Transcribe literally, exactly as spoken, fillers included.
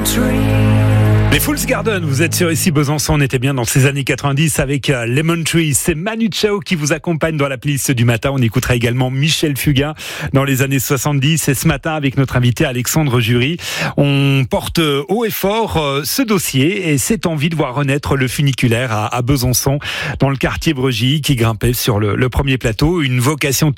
Les Fools Garden, vous êtes sur ici Besançon, on était bien dans ces années quatre-vingt-dix avec euh, Lemon Tree. C'est Manu Chao qui vous accompagne dans la playlist du matin. On écoutera également Michel Fugain dans les années soixante-dix. Et ce matin, avec notre invité Alexandre Jury, on porte haut et fort euh, ce dossier et cette envie de voir renaître le funiculaire à, à Besançon, dans le quartier Bregy, qui grimpait sur le, le premier plateau. Une vocation